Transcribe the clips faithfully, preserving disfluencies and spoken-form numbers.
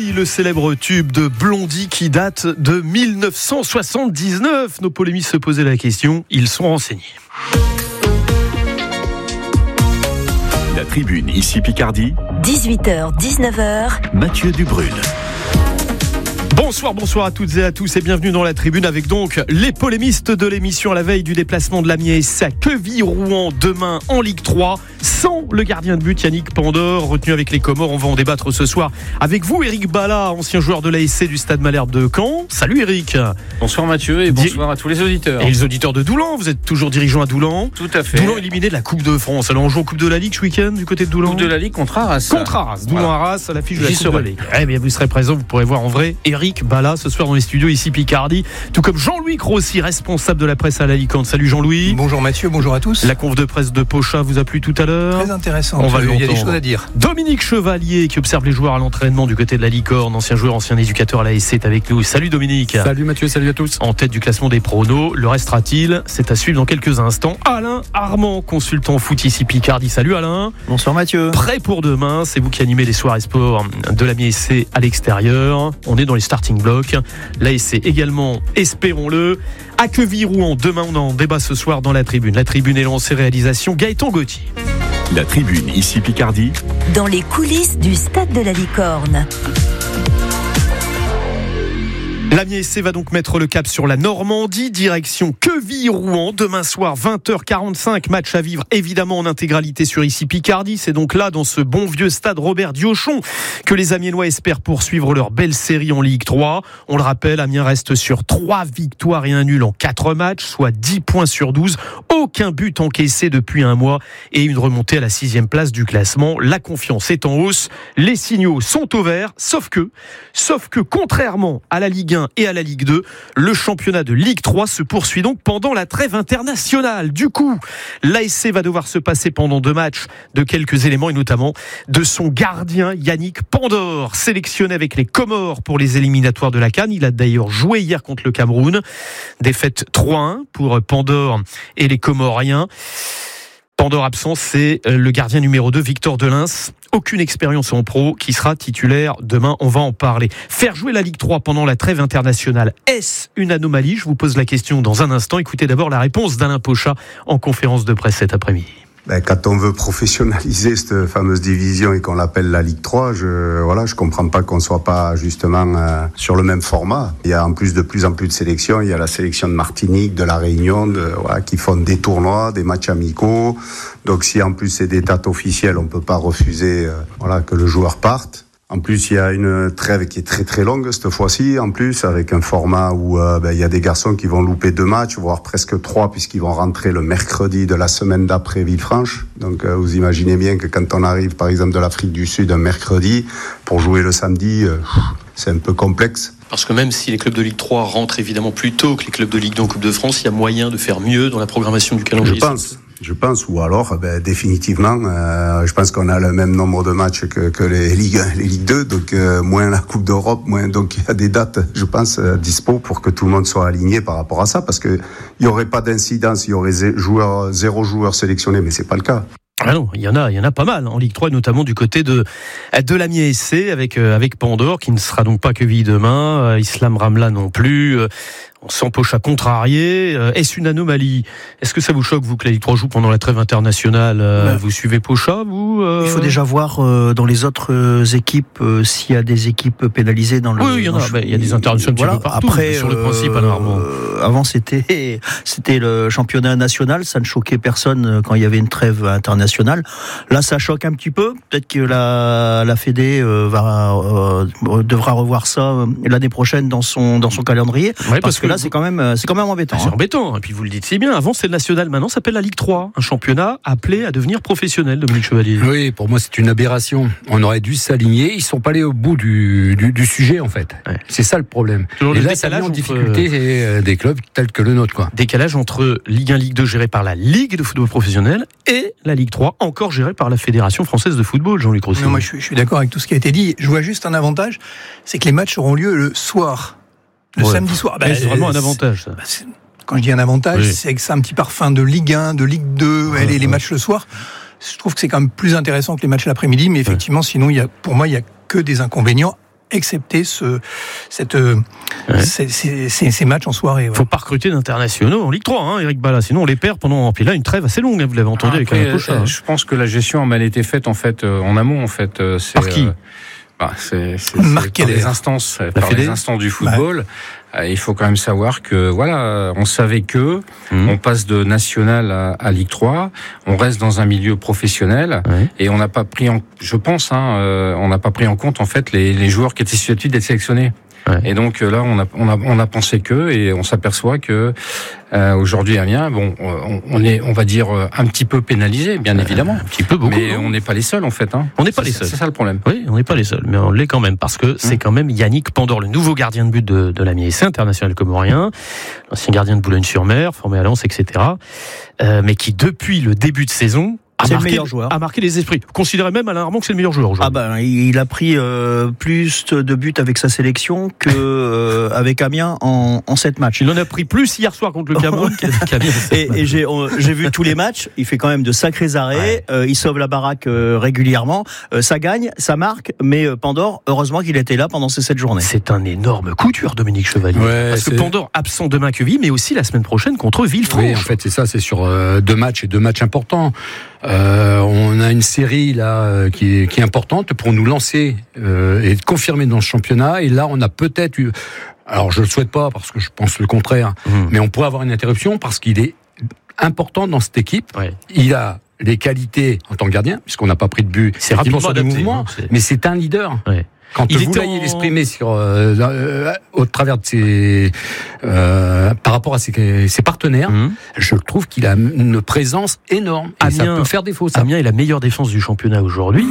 oui, le célèbre tube de Blondie qui date de dix-neuf cent soixante-dix-neuf. Nos polémistes se posaient la question, ils sont renseignés. La Tribune, ici Picardie. dix-huit heures dix-neuf heures. Mathieu Dubrul. Bonsoir, bonsoir à toutes et à tous et bienvenue dans la Tribune avec donc les polémistes de l'émission à la veille du déplacement de l'Amiens S C à Queville-Rouen demain en Ligue trois sans le gardien de but Yannick Pandor retenu avec les Comores. On va en débattre ce soir avec vous Eric Bala, ancien joueur de l'A S C du Stade Malherbe de Caen. Salut Eric. Bonsoir Mathieu et bonsoir à tous les auditeurs. Et les auditeurs de Doulan, vous êtes toujours dirigeant à Doulan. Tout à fait. Doulan éliminé de la Coupe de France. Alors on joue en Coupe de la Ligue ce week-end du côté de Doulan. Coupe de la Ligue contre Arras. Contre Arras. Doulan voilà. Arras à l'affiche de la J'y Coupe de serai. la Ligue. Eh bien vous serez présent, vous pourrez voir en vrai Eric Bala ce soir dans les studios ici Picardie, tout comme Jean-Louis Crossi, responsable de la presse à l'Alicante. Salut Jean-Louis. Bonjour Mathieu, bonjour à tous. La conf de presse de Pocha vous a plu tout à l'heure. Très intéressant. On va Il y a des l'entendre. choses à dire. Dominique Chevalier qui observe les joueurs à l'entraînement du côté de la Licorne, ancien joueur, ancien éducateur à l'A S C est avec nous. Salut Dominique. Salut Mathieu, salut à tous. En tête du classement des pronos, le restera-t-il? C'est à suivre dans quelques instants. Alain Armand, consultant foot ici Picardie. Salut Alain. Bonsoir Mathieu. Prêt pour demain, c'est vous qui animez les soirées sport de l'Amiens S C à l'extérieur. On est dans les starting blocks. L'A S C également, espérons-le. À Queville-Rouen, demain on en débat ce soir dans la Tribune. La Tribune est lancée, réalisation Gaëtan Gauthier. La Tribune, ici Picardie. Dans les coulisses du Stade de la Licorne. L'Amiens S C va donc mettre le cap sur la Normandie, direction Queville-Rouen, demain soir vingt heures quarante-cinq, match à vivre évidemment en intégralité sur ici Picardie. C'est donc là, dans ce bon vieux stade Robert Diochon, que les Amiénois espèrent poursuivre leur belle série en Ligue trois. On le rappelle, Amiens reste sur trois victoires et un nul en quatre matchs, soit dix points sur douze. Aucun but encaissé depuis un mois et une remontée à la sixième place du classement. La confiance est en hausse, les signaux sont au vert, sauf que, sauf que contrairement à la Ligue un et à la Ligue deux, le championnat de Ligue trois se poursuit donc pendant la trêve internationale. Du coup, l'A S C va devoir se passer pendant deux matchs de quelques éléments et notamment de son gardien Yannick Pandor, sélectionné avec les Comores pour les éliminatoires de la CAN. Il a d'ailleurs joué hier contre le Cameroun. Défaite trois un pour Pandor et les Comoriens. Pandor absent, c'est le gardien numéro deux, Victor Delins. Aucune expérience en pro, qui sera titulaire demain, on va en parler. Faire jouer la Ligue trois pendant la trêve internationale, est-ce une anomalie? Je vous pose la question dans un instant. Écoutez d'abord la réponse d'Alain Pocha en conférence de presse cet après-midi. Ben, quand on veut professionnaliser cette fameuse division et qu'on l'appelle la Ligue trois, je voilà, je comprends pas qu'on soit pas justement euh, sur le même format. Il y a en plus de plus en plus de sélections, il y a la sélection de Martinique, de la Réunion, de, voilà, qui font des tournois, des matchs amicaux. Donc si en plus c'est des dates officielles, on peut pas refuser euh, voilà que le joueur parte. En plus, il y a une trêve qui est très très longue cette fois-ci, en plus, avec un format où euh, ben, il y a des garçons qui vont louper deux matchs, voire presque trois, puisqu'ils vont rentrer le mercredi de la semaine d'après Villefranche. Donc euh, vous imaginez bien que quand on arrive par exemple de l'Afrique du Sud un mercredi, pour jouer le samedi, euh, c'est un peu complexe. Parce que même si les clubs de Ligue trois rentrent évidemment plus tôt que les clubs de Ligue deux en Coupe de France, il y a moyen de faire mieux dans la programmation du calendrier. Je pense. Je pense, ou alors, ben, définitivement, euh, je pense qu'on a le même nombre de matchs que, que les Ligue un, les Ligue deux, donc euh, moins la Coupe d'Europe, moins, donc il y a des dates, je pense, euh, dispo pour que tout le monde soit aligné par rapport à ça, parce que il y aurait pas d'incidence, il y aurait zé, joueur, zéro joueur sélectionné, mais c'est pas le cas. Ah non, il y en a, il y en a pas mal en Ligue trois, notamment du côté de de l'Amiens S C avec euh, avec Pandor qui ne sera donc pas Queville demain, euh, Islam Ramla non plus. Euh, on sent Pocha contrarié. Euh, est-ce une anomalie? Est-ce que ça vous choque vous que la Ligue trois joue pendant la trêve internationale? euh, ben, Vous suivez Pocha vous euh... Il faut déjà voir euh, dans les autres euh, équipes euh, s'il y a des équipes pénalisées dans le. Oui, il y en a. Ben, il y a des internationaux voilà. un petit peu partout. Après, sur le euh, principe, Alain Armand. Euh, avant, c'était c'était le championnat national. Ça ne choquait personne quand il y avait une trêve internationale. Là, ça choque un petit peu. Peut-être que la la Fédé euh, va euh, devra revoir ça euh, l'année prochaine dans son dans son calendrier. Ouais, parce, parce que, que là, c'est quand même c'est quand même embêtant. C'est hein. embêtant. Et puis vous le dites si bien. Avant, c'est le national. Maintenant, ça s'appelle la Ligue trois. Un championnat appelé à devenir professionnel. Dominique Chevalier. Oui, pour moi, c'est une aberration. On aurait dû s'aligner. Ils sont pas allés au bout du du, du sujet en fait. Ouais. C'est ça le problème. Toujours Et le là, ça met en difficulté euh... des clubs tels que le nôtre, quoi. Décalage entre Ligue un, Ligue deux gérée par la Ligue de football professionnel et la Ligue trois encore gérée par la Fédération française de football. Jean-Luc Rossi. Non, moi, je suis, je suis d'accord avec tout ce qui a été dit. Je vois juste un avantage, c'est que les matchs auront lieu le soir, le ouais. samedi soir. Bah, c'est vraiment un avantage. Ça. Bah, quand je dis un avantage, oui. c'est que c'est un petit parfum de Ligue un, de Ligue deux, ouais, les, ouais. les matchs le soir. Je trouve que c'est quand même plus intéressant que les matchs l'après-midi, mais effectivement, ouais. sinon, il y a, pour moi, il n'y a que des inconvénients excepté ce, cette, ouais. ces, ces, ces, ces matchs en soirée. Il ouais. ne faut pas recruter d'internationaux en Ligue trois, hein, Eric Bala, sinon on les perd pendant. Puis là, une trêve assez longue, vous l'avez entendu ah, avec Alain Pochard. Euh, je pense que la gestion a mal été faite en fait euh, en amont en fait. Euh, c'est, Par qui euh, bah, c'est, c'est, c'est par les instances, la par Fédé. les instances du football. Ouais. Euh, il faut quand même savoir que voilà, on savait que mmh. on passe de national à, à Ligue trois, on reste dans un milieu professionnel ouais. et on n'a pas pris en, je pense, hein, euh, on n'a pas pris en compte en fait les, les joueurs qui étaient susceptibles d'être sélectionnés. Ouais. Et donc là, on a, on a, on a pensé que, et on s'aperçoit que euh, aujourd'hui, Amiens, bon, on, on est, on va dire un petit peu pénalisé, bien évidemment, un petit peu beaucoup, mais non on n'est pas les seuls en fait. Hein. On n'est pas c'est, les seuls. C'est ça le problème. Oui, on n'est pas les seuls, mais on l'est quand même parce que c'est mmh. quand même Yannick Pandor, le nouveau gardien de but de, de l'Amiens S C, international comorien, l'ancien gardien de Boulogne-sur-Mer, formé à Lens, et cetera. Euh, mais qui depuis le début de saison A c'est marqué, le meilleur joueur. A marqué les esprits. Vous considérez même Alain Armand que c'est le meilleur joueur aujourd'hui. Ah ben, il a pris euh, plus de buts avec sa sélection que euh, avec Amiens en, en sept matchs. Il en a pris plus hier soir contre le Cameroun qu'avec Amiens. Et, et j'ai, on, j'ai vu tous les matchs. Il fait quand même de sacrés arrêts. Ouais. Euh, il sauve la baraque euh, régulièrement. Euh, ça gagne, ça marque. Mais euh, Pandor, heureusement qu'il était là pendant ces sept journées. C'est un énorme coup dur, Dominique Chevalier. Ouais, parce c'est... que Pandor absent demain Queville, mais aussi la semaine prochaine contre Villefranche. Oui, en fait, c'est ça. C'est sur euh, deux matchs et deux matchs importants. Euh, on a une série là euh, qui, est, qui est importante pour nous lancer euh, et confirmer dans ce championnat. Et là, on a peut-être eu. Alors, je le souhaite pas parce que je pense le contraire, mmh. mais on pourrait avoir une interruption parce qu'il est important dans cette équipe. Ouais. Il a les qualités en tant que gardien, puisqu'on n'a pas pris de but. C'est rapidement sur des mouvements, c'est... mais c'est un leader. Ouais. Quand il vous l'ayez en... exprimé sur euh, euh, au travers de ses euh, par rapport à ses, ses partenaires, mmh. je trouve qu'il a une présence énorme. Et Amiens, ça peut faire défaut. Ça. Amiens est la meilleure défense du championnat aujourd'hui,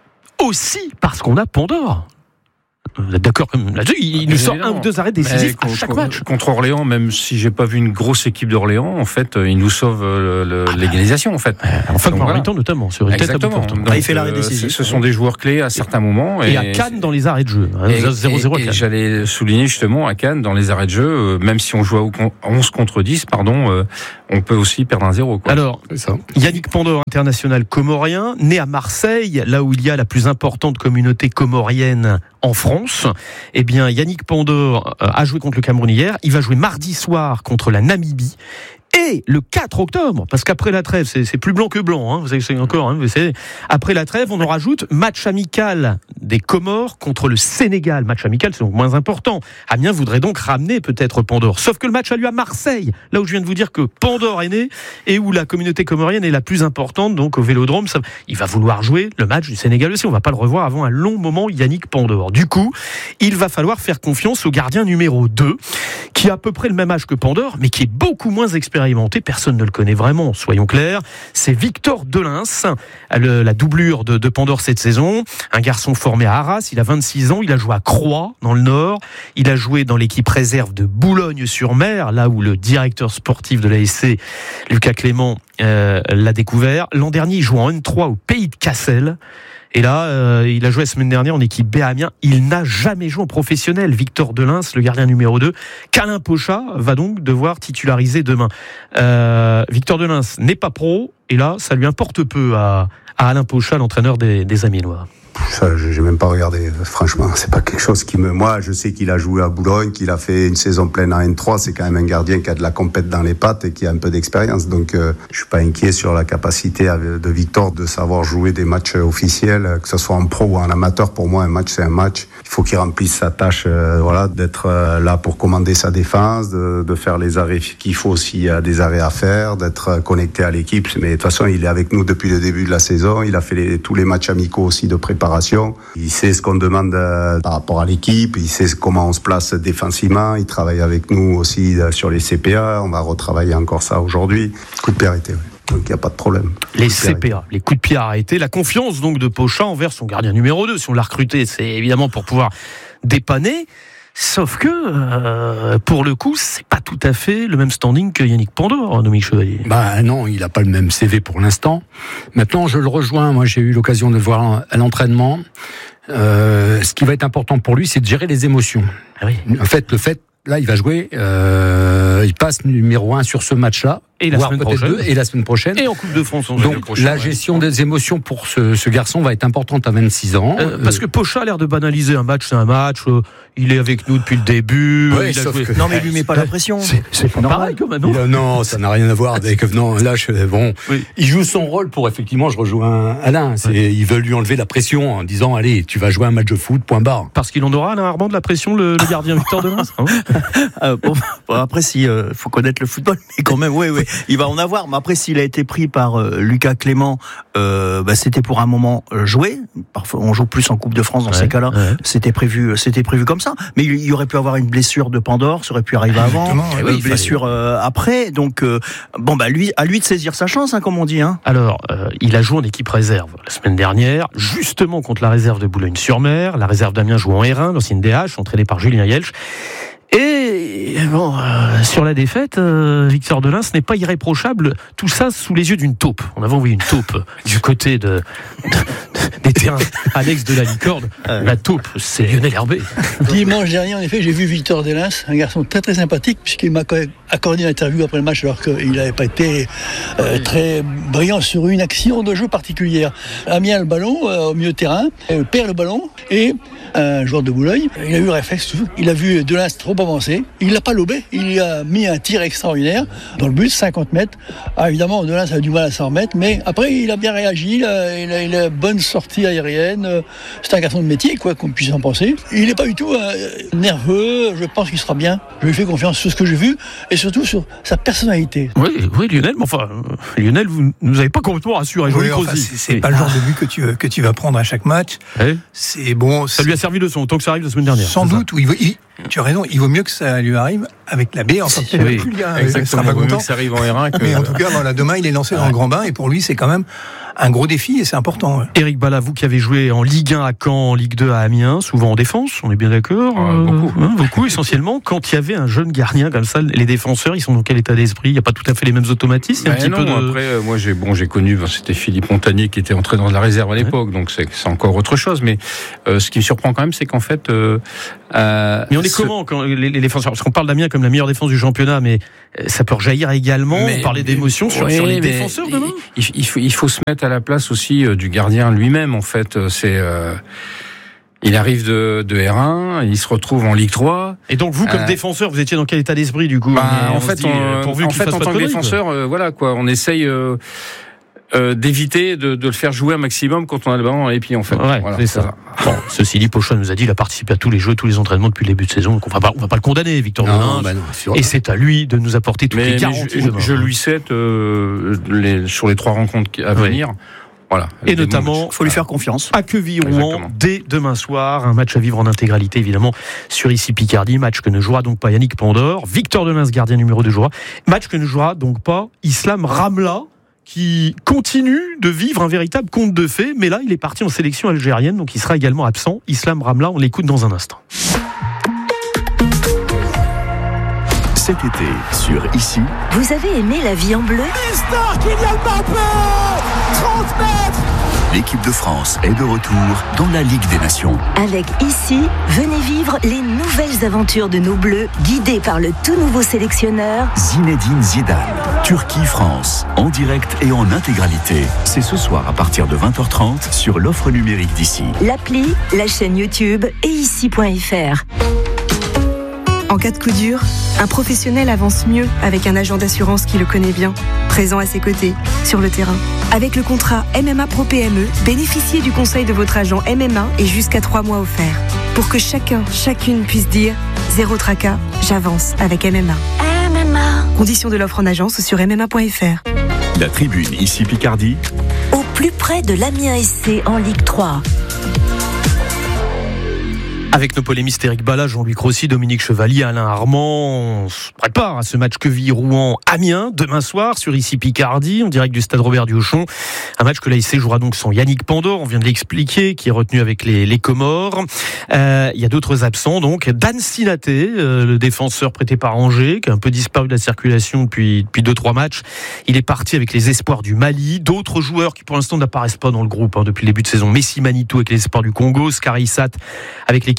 aussi parce qu'on a Pandor. Vous êtes d'accord là-dessus? Il nous sort un ou deux arrêts décisifs à chaque match. Contre Orléans, même si j'ai pas vu une grosse équipe d'Orléans, en fait, il nous sauve le, le, ah l'égalisation, en fait. En fin de voilà. temps, notamment, sur une Exactement. tête à bout Donc, il fait l'arrêt décisif. Ce sont des joueurs clés à certains moments. Et, et à Cannes, dans les arrêts de jeu. zéro zéro et, et j'allais souligner justement à Cannes, dans les arrêts de jeu, même si on joue à onze contre dix, pardon, on peut aussi perdre un zéro. Quoi. Alors, ça. Yannick Pandor, international comorien, né à Marseille, là où il y a la plus importante communauté comorienne en France. Eh bien, Yannick Pandor a joué contre le Cameroun hier. Il va jouer mardi soir contre la Namibie. Et le quatre octobre, parce qu'après la trêve, c'est, c'est plus blanc que blanc, hein, vous savez encore, hein, vous savez, après la trêve, on en rajoute match amical des Comores contre le Sénégal. Match amical, c'est donc moins important. Amiens voudrait donc ramener peut-être Pandor. Sauf que le match a lieu à Marseille, là où je viens de vous dire que Pandor est né et où la communauté comorienne est la plus importante, donc au Vélodrome. Ça, il va vouloir jouer le match du Sénégal aussi. On va pas le revoir avant un long moment, Yannick Pandor. Du coup, il va falloir faire confiance au gardien numéro deux, qui a à peu près le même âge que Pandor, mais qui est beaucoup moins expérimenté. Personne ne le connaît vraiment, soyons clairs. C'est Victor Delins, le, la doublure de, de Pandor cette saison. Un garçon formé à Arras, il a vingt-six ans, il a joué à Croix, dans le Nord. Il a joué dans l'équipe réserve de Boulogne-sur-Mer, là où le directeur sportif de l'A S C, Lucas Clément, euh, l'a découvert. L'an dernier, il joue en N trois au Pays de Cassel. Et là, euh, il a joué la semaine dernière en équipe B à Amiens. Il n'a jamais joué en professionnel. Victor Delins, le gardien numéro deux, qu'Alain Pochard va donc devoir titulariser demain. Euh, Victor Delins n'est pas pro, et là, ça lui importe peu à, à Alain Pochard, l'entraîneur des, des Amiénois. Ça, j'ai même pas regardé, franchement. C'est pas quelque chose qui me... Moi, je sais qu'il a joué à Boulogne, qu'il a fait une saison pleine en N trois. C'est quand même un gardien qui a de la compète dans les pattes et qui a un peu d'expérience. Donc, euh, je suis pas inquiet sur la capacité de Victor de savoir jouer des matchs officiels, que ce soit en pro ou en amateur. Pour moi, un match, c'est un match. Il faut qu'il remplisse sa tâche, euh, voilà, d'être euh, là pour commander sa défense, de, de faire les arrêts qu'il faut s'il y a des arrêts à faire, d'être connecté à l'équipe. Mais de toute façon, il est avec nous depuis le début de la saison. Il a fait les, tous les matchs amicaux aussi de préparation. Il sait ce qu'on demande euh, par rapport à l'équipe, il sait comment on se place défensivement, il travaille avec nous aussi euh, sur les C P A, on va retravailler encore ça aujourd'hui. Coup de pied arrêté, oui. Donc il n'y a pas de problème. Les C P A, arrêté. Les coups de pied arrêtés, la confiance donc de Pochard envers son gardien numéro deux. Si on l'a recruté, c'est évidemment pour pouvoir dépanner. Sauf que, euh, pour le coup, c'est pas tout à fait le même standing que Yannick Pandor, Dominique Chevalier. Bah non, il a pas le même C V pour l'instant. Maintenant, je le rejoins. Moi, j'ai eu l'occasion de le voir à l'entraînement. Euh, ce qui va être important pour lui, c'est de gérer les émotions. Ah oui. En fait, le fait, là, il va jouer. Euh, il passe numéro un sur ce match-là. Et la voire semaine peut-être prochaine. deux, et la semaine prochaine. Et en Coupe de France. On Donc prochain, la ouais. gestion des émotions pour ce, ce garçon va être importante à vingt-six ans. Euh, parce que Pocha a l'air de banaliser un match, c'est un match. Euh, il est avec nous depuis le début. Ouais, il a sauf joué... que... Non, mais il lui met pas la pression. C'est, c'est pas pareil quand même, non? Il, non, ça n'a rien à voir avec. Non, là, je, bon, oui. il joue son rôle pour effectivement. Je rejoins Alain. C'est, oui. Ils veulent lui enlever la pression en disant, allez, tu vas jouer un match de foot. Point barre. Parce qu'il en aura, Alain Armand, de la pression, le, le gardien Victor Delens. Hein euh, bon, bon, après, si euh, faut connaître le football, mais quand même, oui, oui, il va en avoir. Mais après, s'il a été pris par euh, Lucas Clément, euh, bah, c'était pour un moment euh, joué. Parfois, on joue plus en Coupe de France dans ouais, ces cas-là. Ouais. C'était prévu, c'était prévu comme ça. Mais il y aurait pu avoir une blessure de Pandore, ça aurait pu arriver avant. Et une oui, blessure fallait... euh, après. Donc, euh, bon, bah lui, à lui de saisir sa chance, hein, comme on dit. Hein. Alors, euh, il a joué en équipe réserve la semaine dernière, justement contre la réserve de Boulogne-sur-Mer. La réserve d'Amiens joue en R un, l'ancienne D H, entraînée par Julien Yelch. Et bon, euh, sur la défaite, euh, Victor Delens n'est pas irréprochable. Tout ça sous les yeux d'une taupe. On avait envoyé une taupe du côté de, de, des terrains annexes de la Licorne. La taupe, c'est Lionel Herbet. Dimanche dernier, en effet, j'ai vu Victor Delens, un garçon très très sympathique, puisqu'il m'a accordé une interview après le match, alors qu'il n'avait pas été euh, très brillant sur une action de jeu particulière. Amiens le ballon euh, au milieu de terrain, il perd le ballon et un joueur de Boulogne, il a eu le réflexe, il a vu Delens trop avancé, il l'a pas lobé, il a mis un tir extraordinaire dans le but, cinquante mètres. Ah, évidemment, Delens a du mal à s'en remettre, mais après il a bien réagi, il a, il a, il a une bonne sortie aérienne, c'est un garçon de métier, quoi, qu'on puisse en penser. Il n'est pas du tout euh, nerveux, je pense qu'il sera bien, je lui fais confiance sur ce que j'ai vu, et surtout sur sa personnalité. Oui, oui Lionel, mais enfin, Lionel, vous nous avez pas complètement rassuré. Oui, enfin, c'est, c'est pas le genre de but que tu, que tu vas prendre à chaque match. Oui. C'est bon. Ça lui a servi de son, tant que ça arrive la semaine dernière. Sans doute, oui. Il, tu as raison, il vaut mieux que ça lui arrive avec la B. Enfin, peut-être oui, plus le gars, exactement, il sera pas content. Que ça arrive en R un. Que... Mais en tout cas, voilà, demain, il est lancé ouais. dans le grand bain, et pour lui, c'est quand même un gros défi, et c'est important. Ouais. Éric Balla, vous qui avez joué en Ligue un à Caen, en Ligue deux à Amiens, souvent en défense, on est bien d'accord euh, Beaucoup. Hein, beaucoup, essentiellement. Quand il y avait un jeune gardien comme ça, les défenseurs, ils sont dans quel état d'esprit? Il n'y a pas tout à fait les mêmes automatismes. Ben un petit non, peu de... Après, euh, moi, j'ai, bon, j'ai connu, ben, c'était Philippe Montagnier qui était entré dans la réserve à l'époque, ouais. donc c'est, c'est encore autre chose. Mais euh, ce qui me surprend quand même, c'est qu'en fait... Euh, euh, mais on est ce... comment quand les, les défenseurs? Parce qu'on parle d'Amiens comme la meilleure défense du championnat, mais ça peut rejaillir également. Mais, on parlait d'émotion sur, ouais, sur les défenseurs demain. Il, il, faut, il faut se mettre à la place aussi euh, du gardien lui-même, en fait. C'est... Euh, Il arrive de, de R un, il se retrouve en Ligue trois. Et donc vous, comme euh, défenseur, vous étiez dans quel état d'esprit du coup? bah, En fait, dit, on, pourvu en, fait en tant que défenseur, euh, voilà quoi, on essaye euh, euh, d'éviter de, de le faire jouer un maximum quand on a le ballon dans les pieds en fait. Ouais, voilà, c'est ça. ça. Bon, ceci dit, Pocha nous a dit, il a participé à tous les jeux, tous les entraînements depuis le début de saison, donc on va pas, on va pas le condamner, Victor Delens. Bah et c'est à lui de nous apporter toutes mais, les garanties. Je, je lui souhaite euh, les, sur les trois rencontres à venir. Ouais. Voilà, et notamment, il faut lui faire confiance. À Queville-Rouen, dès demain soir, un match à vivre en intégralité, évidemment, sur ici Picardie, match que ne jouera donc pas Yannick Pandore, Victor Delens, gardien numéro deux jouera, match que ne jouera donc pas Islam Ramla, qui continue de vivre un véritable conte de fées, mais là, il est parti en sélection algérienne, donc il sera également absent. Islam Ramla, on l'écoute dans un instant. Cet été, sur Ici. Vous avez aimé la vie en bleu? Mister Kylian Mbappé, trente mètres. L'équipe de France est de retour dans la Ligue des Nations. Avec Ici, venez vivre les nouvelles aventures de nos Bleus, guidés par le tout nouveau sélectionneur Zinedine Zidane. Turquie-France, en direct et en intégralité. C'est ce soir à partir de vingt heures trente sur l'offre numérique d'Ici. L'appli, la chaîne YouTube et ici point f r. En cas de coup dur, un professionnel avance mieux avec un agent d'assurance qui le connaît bien, présent à ses côtés, sur le terrain. Avec le contrat M M A Pro P M E, bénéficiez du conseil de votre agent M M A et jusqu'à trois mois offerts. Pour que chacun, chacune puisse dire « Zéro tracas, j'avance avec M M A ». M M A. Conditions de l'offre en agence sur m m a point f r. La tribune Ici Picardie. Au plus près de l'Amiens S C en Ligue trois. Avec nos polémistes Éric Balla, Jean-Louis Crossi, Dominique Chevalier, Alain Armand, on se prépare à ce match Queville-Rouen-Amiens demain soir sur Ici Picardie, en direct du stade Robert Duhauchon. Un match que l'A S C jouera donc sans Yannick Pandore, on vient de l'expliquer, qui est retenu avec les, les Comores. Euh, il y a d'autres absents donc. Dan Sinaté, euh, le défenseur prêté par Angers, qui a un peu disparu de la circulation depuis depuis deux trois matchs. Il est parti avec les espoirs du Mali. D'autres joueurs qui pour l'instant n'apparaissent pas dans le groupe hein, depuis le début de saison. Messi Manitou avec les espoirs du Congo, Skarissat avec l'équipe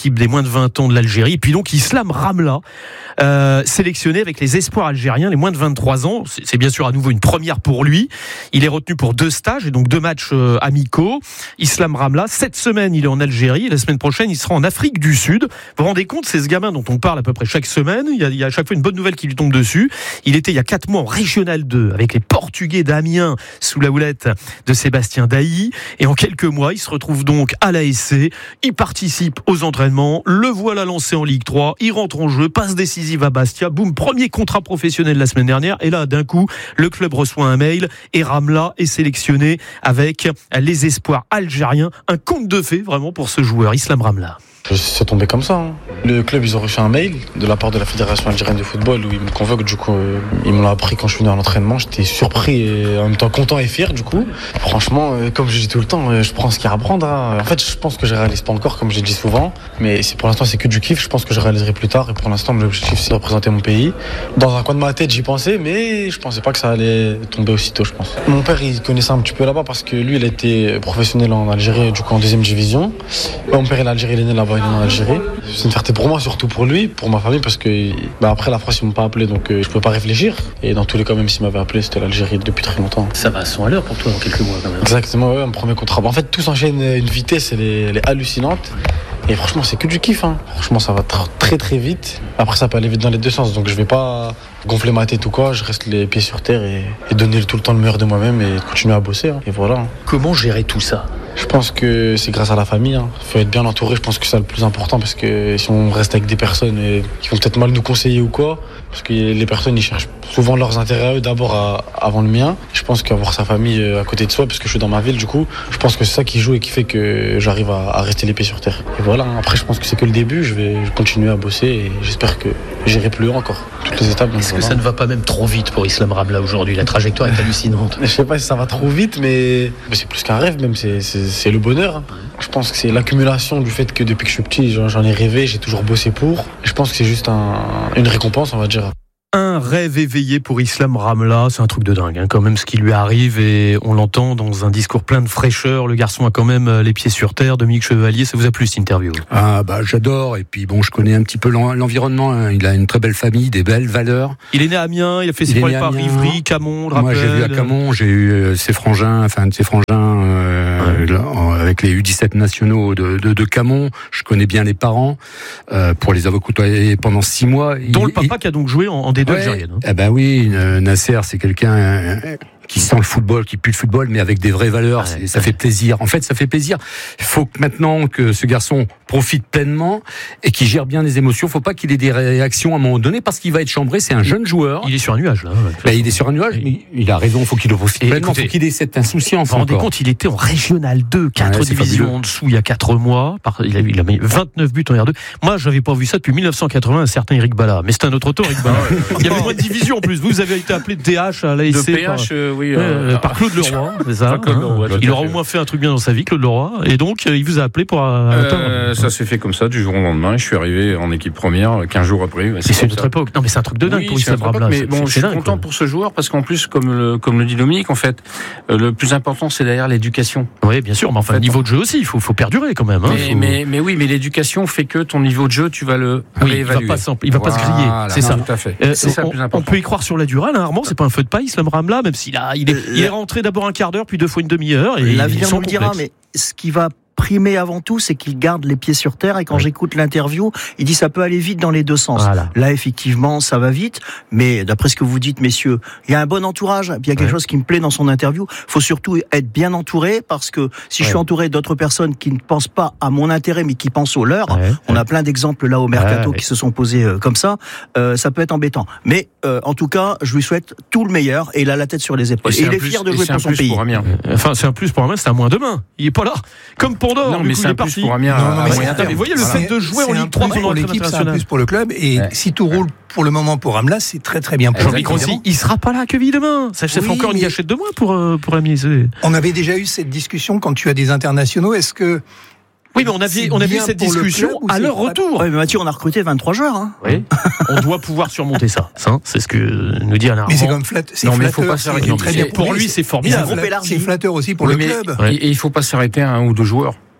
l'équipe des moins de vingt ans de l'Algérie. Et puis donc Islam Ramla, euh, sélectionné avec les espoirs algériens, les moins de vingt-trois ans. C'est, c'est bien sûr à nouveau une première pour lui. Il est retenu pour deux stages et donc deux matchs euh, amicaux. Islam Ramla, cette semaine il est en Algérie, et la semaine prochaine il sera en Afrique du Sud. Vous vous rendez compte, c'est ce gamin dont on parle à peu près chaque semaine. Il y a, il y a à chaque fois une bonne nouvelle qui lui tombe dessus. Il était il y a quatre mois en Régional deux avec les Portugais d'Amiens sous la houlette de Sébastien Dailly. Et en quelques mois, il se retrouve donc à l'A S C. Il participe aux entraînements. Le voilà lancé en Ligue trois. Il rentre en jeu, passe décisive à Bastia. Boum, premier contrat professionnel la semaine dernière. Et là, d'un coup, le club reçoit un mail et Ramla est sélectionné avec les espoirs algériens. Un conte de fées vraiment pour ce joueur, Islam Ramla. C'est tombé comme ça. Hein. Le club, ils ont reçu un mail de la part de la Fédération algérienne de football où ils me convoquent. Du coup, euh, ils me l'ont appris quand je suis venu à l'entraînement. J'étais surpris et en même temps content et fier. Du coup, franchement, euh, comme je dis tout le temps, euh, je prends ce qu'il y a à prendre. Hein. En fait, je pense que je réalise pas encore, comme j'ai dit souvent. Mais c'est, pour l'instant, c'est que du kiff. Je pense que je réaliserai plus tard. Et pour l'instant, mon objectif, c'est de représenter mon pays. Dans un coin de ma tête, j'y pensais, mais je pensais pas que ça allait tomber aussitôt, je pense. Mon père, il connaissait un petit peu là-bas parce que lui, il était professionnel en Algérie, du coup en deuxième division. Mon père, il est algérien, il est né là-bas. Il est en Algérie. C'est une fierté pour moi, surtout pour lui, pour ma famille, parce que bah après la France ils m'ont pas appelé, donc euh, je pouvais pas réfléchir. Et dans tous les cas, même s'ils m'avaient appelé, c'était l'Algérie depuis très longtemps. Ça va à cent à l'heure pour toi en quelques mois quand même. Exactement, ouais, mon premier contrat. En fait, tout s'enchaîne à une vitesse, elle est, elle est hallucinante. Et franchement, c'est que du kiff. Hein. Franchement, ça va tr- très très vite. Après, ça peut aller vite dans les deux sens, donc je vais pas gonfler ma tête ou quoi. Je reste les pieds sur terre et, et donner tout le temps le meilleur de moi-même et continuer à bosser. Hein. Et voilà. Hein. Comment gérer tout ça ? Je pense que c'est grâce à la famille. Il hein. faut être bien entouré, je pense que c'est le plus important parce que si on reste avec des personnes qui vont peut-être mal nous conseiller ou quoi, parce que les personnes ils cherchent souvent leurs intérêts à eux d'abord à, avant le mien. Je pense qu'avoir sa famille à côté de soi, parce que je suis dans ma ville du coup, je pense que c'est ça qui joue et qui fait que j'arrive à, à rester les pieds sur terre. Et voilà, hein. Après je pense que c'est que le début, je vais continuer à bosser et j'espère que j'irai plus haut encore. Toutes les étapes. Est-ce voilà. que ça ne va pas même trop vite pour Islam Ramla aujourd'hui ? La trajectoire est hallucinante. Je sais pas si ça va trop vite, mais, mais c'est plus qu'un rêve même, c'est, c'est, c'est le bonheur. Hein. Je pense que c'est l'accumulation du fait que depuis que je suis petit, j'en, j'en ai rêvé, j'ai toujours bossé pour. Je pense que c'est juste un, une récompense, on va dire. Un rêve éveillé pour Islam Ramla, c'est un truc de dingue, hein, quand même ce qui lui arrive, et on l'entend dans un discours plein de fraîcheur. Le garçon a quand même les pieds sur terre. Dominique Chevalier, ça vous a plu cette interview ? Ah bah j'adore, et puis bon, je connais un petit peu l'environnement, hein. Il a une très belle famille, des belles valeurs. Il est né à Amiens, il a fait ses premiers pas à Rivry, Camon, Moi j'ai vu à Camon, j'ai eu euh, ses frangins, enfin ses frangins euh, ouais. là, avec les U dix-sept nationaux de, de, de Camon. Je connais bien les parents euh, pour les avoir côtoyés pendant six mois. Dont il, le papa il... qui a donc joué en, en D deux ouais. algérienne. Hein. Eh ben oui, Nasser, c'est quelqu'un euh, qui sent le football, qui pue le football, mais avec des vraies valeurs. Ouais, ça ouais. fait plaisir. En fait, ça fait plaisir. Il faut que maintenant que ce garçon profite pleinement et qu'il gère bien les émotions. Il ne faut pas qu'il ait des réactions à un moment donné parce qu'il va être chambré. C'est un jeune joueur. Il est sur un nuage là. Ben, il est sur un nuage, mais il a raison. Il faut qu'il le profite pleinement. Il faut qu'il ait cette insouciance. Vous vous rendez compte, il était en Régional deux, quatre ouais, divisions en dessous il y a quatre mois. Il a, il a mis vingt-neuf buts en R deux. Moi, j'avais pas vu ça depuis mille neuf cent quatre-vingts. Un certain Eric Bala, mais c'est un autre auteur, Eric Bala. Il y avait moins de divisions en plus. Vous avez été appelé D H à l'A S C. De P H, par, euh, oui. Euh, par Claude Leroy, c'est ça. Claude Leroy, hein. Il aura au moins fait un truc bien dans sa vie, Claude Leroy. Et donc, il vous a appelé pour. Euh, ça s'est fait comme ça du jour au lendemain. Je suis arrivé en équipe première quinze jours après. C'est, c'est une autre époque. Non, mais c'est un truc de dingue oui, pour Islam Ramla. Mais bon, je suis dingue, content quoi. Pour ce joueur parce qu'en plus, comme le, comme le dit Dominique, en fait, le plus important, c'est derrière l'éducation. Oui, bien sûr. Mais enfin, le niveau de jeu aussi, il faut, faut perdurer quand même. Hein, mais, faut... mais, mais oui, mais l'éducation fait que ton niveau de jeu, tu vas le oui, réévaluer. Il va pas, il va pas voilà, se griller. C'est non, ça. Tout à fait. Euh, c'est on, ça le plus important. On peut y croire sur la durée. Là, Armand, c'est pas un feu de paille, Islam Ramla, même s'il a, il est, il est rentré d'abord un quart d'heure, puis deux fois une demi-heure. Et l'avenir nous le dira, mais ce qui va primer avant tout, c'est qu'il garde les pieds sur terre. Et quand oui. j'écoute l'interview, il dit ça peut aller vite dans les deux sens. Voilà. Là, effectivement, ça va vite. Mais d'après ce que vous dites, messieurs, il y a un bon entourage. Puis il y a quelque ouais. chose qui me plaît dans son interview. Il faut surtout être bien entouré parce que si ouais. je suis entouré d'autres personnes qui ne pensent pas à mon intérêt, mais qui pensent au leur, ouais. on a plein d'exemples là au Mercato ouais. qui se sont posés euh, comme ça. Euh, ça peut être embêtant. Mais euh, en tout cas, je lui souhaite tout le meilleur et il a la tête sur les épaules. Et, et il est plus, fier de jouer pour son pays. Pour enfin, c'est un plus pour Amiens, c'est à moins demain. Il est pas là. Comme Pandore. Non, mais c'est un plus pour Amiens. Vous voyez le fait de jouer en Ligue trois pendant l'équipe, c'est un plus pour le club. Et ouais. si tout roule pour le moment pour Ramla, c'est très très bien pour lui. Il sera pas là à Quevilly demain. Ça fait oui, encore une gâchette de moins pour pour Amiens. On avait déjà eu cette discussion quand tu as des internationaux. Est-ce que oui, mais on a vu, on a vu cette discussion à leur retour. Oui, mais Mathieu, on a recruté vingt-trois joueurs. Hein. Oui. On doit pouvoir surmonter ça. ça. C'est ce que nous dit Alain Armand. Mais c'est comme flatte, c'est non, mais flatteur. Il faut pas s'arrêter. Très bien. Pour lui, c'est formidable. C'est flatteur aussi pour oui, le club. Ouais. Et il faut pas s'arrêter à un ou deux joueurs.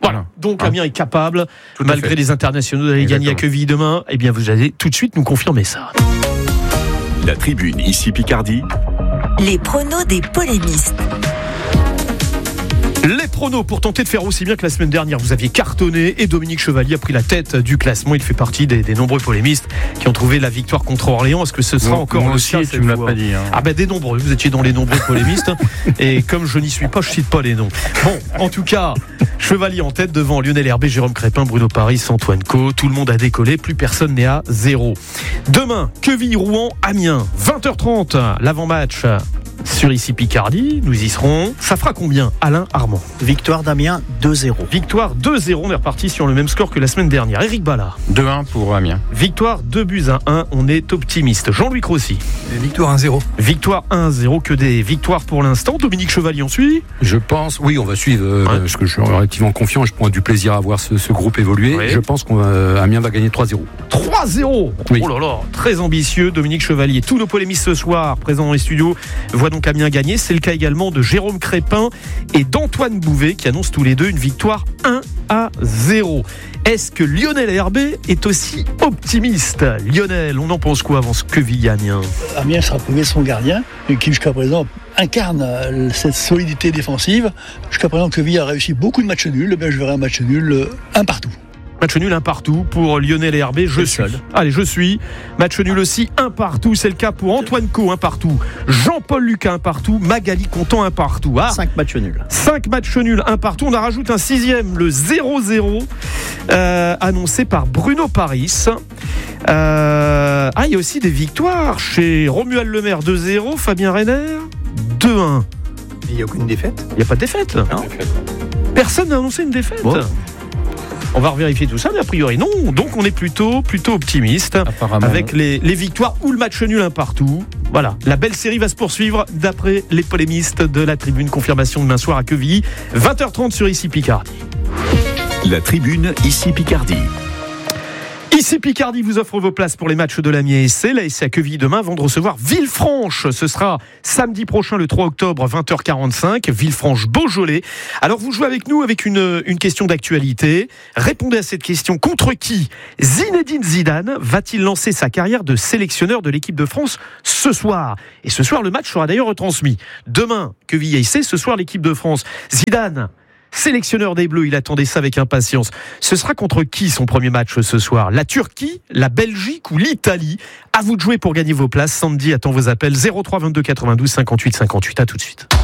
Voilà. Donc hein. Amiens est capable, Tout malgré les internationaux, d'aller gagner à Quevilly demain. Eh bien, vous allez tout de suite nous confirmer ça. La tribune, ici Picardie. Les pronos des polémistes. Les pronos pour tenter de faire aussi bien que la semaine dernière. Vous aviez cartonné et Dominique Chevalier a pris la tête du classement. Il fait partie des, des nombreux polémistes qui ont trouvé la victoire contre Orléans. Est-ce que ce sera moi, encore moi le aussi, cas tu me l'as pas dit. Hein. Ah ben des nombreux. Vous étiez dans les nombreux polémistes. Et comme je n'y suis pas, je cite pas les noms. Bon, en tout cas, Chevalier en tête devant Lionel Herbé, Jérôme Crépin, Bruno Paris, Antoine Co. Tout le monde a décollé. Plus personne n'est à zéro. Demain, Quevilly, Rouen, Amiens. vingt heures trente, l'avant-match sur ici Picardie, nous y serons. Ça fera combien, Alain Armand? Victoire d'Amiens deux zéro. Victoire deux zéro, on est reparti sur le même score que la semaine dernière. Éric Ballard. deux un pour Amiens. Victoire deux buts à un, on est optimiste. Jean-Louis Crossy. Victoire un zéro. Victoire un zéro, que des victoires pour l'instant. Dominique Chevalier, on suit? Je pense, oui, on va suivre, euh, Ouais. parce que je suis relativement confiant, je prends du plaisir à voir ce, ce groupe évoluer. Ouais. Je pense qu'Amiens va gagner trois zéro. trois zéro. Oui. Oh là là, très ambitieux. Dominique Chevalier. Tous nos polémistes ce soir, présents dans les studios, voient donc Amiens gagner. C'est le cas également de Jérôme Crépin et d'Antoine Bouvet qui annoncent tous les deux une victoire un à zéro. Est-ce que Lionel Herbé est aussi optimiste? Lionel, on en pense quoi avant ce Quevilly-Amiens? Amiens sera privé de son gardien, qui jusqu'à présent incarne euh, cette solidité défensive. Jusqu'à présent, Quevilly a réussi beaucoup de matchs nuls. Eh bien, je verrai un match nul, euh, un partout. Match nul, un partout pour Lionel Herbé, je suis. Allez, je suis. Match nul aussi, un partout. C'est le cas pour Antoine Co, un partout. Jean-Paul Lucas, un partout. Magali Contant, un partout. Ah, cinq matchs nuls. cinq matchs nuls, un partout. On en rajoute un sixième, le zéro zéro, euh, annoncé par Bruno Paris. Euh, ah, il y a aussi des victoires chez Romuald Lemaire, deux zéro. Fabien Reiner, deux un. Il n'y a aucune défaite. Il n'y a pas de défaite. Non. Personne n'a annoncé une défaite. Bon. On va revérifier tout ça, mais a priori non. Donc on est plutôt plutôt optimiste Apparemment. avec les, les victoires ou le match nul un partout. Voilà, la belle série va se poursuivre d'après les polémistes de la tribune. Confirmation demain soir à Quevilly, vingt heures trente sur ici Picardie. La tribune, ici Picardie. Ici Picardie vous offre vos places pour les matchs de l'Amiens S C. L'A S C à Quevilly demain avant de recevoir Villefranche. Ce sera samedi prochain le trois octobre vingt heures quarante-cinq. Villefranche-Beaujolais. Alors vous jouez avec nous avec une, une question d'actualité. Répondez à cette question. Contre qui Zinedine Zidane va-t-il lancer sa carrière de sélectionneur de l'équipe de France ce soir? Et ce soir le match sera d'ailleurs retransmis. Demain Quevilly S C, ce soir l'équipe de France. Zidane, sélectionneur des Bleus, il attendait ça avec impatience. Ce sera contre qui son premier match ce soir? La Turquie, la Belgique ou l'Italie? À vous de jouer pour gagner vos places. Sandy attend vos appels zéro trois vingt-deux quatre-vingt-douze cinquante-huit cinquante-huit. À tout de suite.